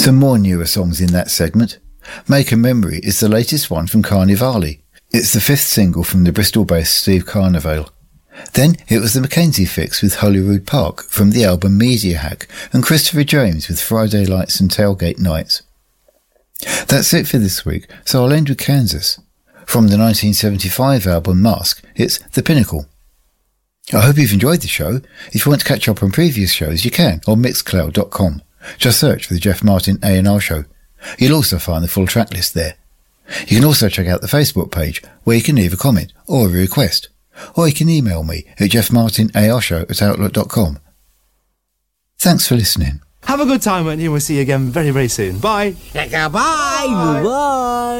Some more newer songs in that segment. Make a Memory is the latest one from Carnivali. It's the 5th single from the Bristol-based Steve Carnivale. Then it was the Mackenzie Fix with Holyrood Park from the album Media Hack, and Christopher James with Friday Lights and Tailgate Nights. That's it for this week, so I'll end with Kansas. From the 1975 album Mask, it's The Pinnacle. I hope you've enjoyed the show. If you want to catch up on previous shows, you can on Mixcloud.com. Just search for the Jeff Martin A&R Show. You'll also find the full track list there. You can also check out the Facebook page, where you can leave a comment or a request. Or you can email me at jeffmartinarshow@outlook.com. Thanks for listening. Have a good time, and we'll see you again very, very soon. Bye. Bye. Bye.